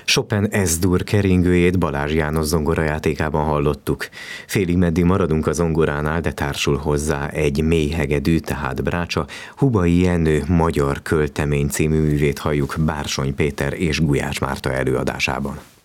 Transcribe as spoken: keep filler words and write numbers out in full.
Chopin Es-dur keringőjét Balázs János zongorajátékában hallottuk. Félig meddig maradunk a zongoránál, de társul hozzá egy mélyhegedű, tehát brácsa, Hubai Jenő Magyar költemény című művét halljuk Bársony Péter és Gulyás Márta előadásában.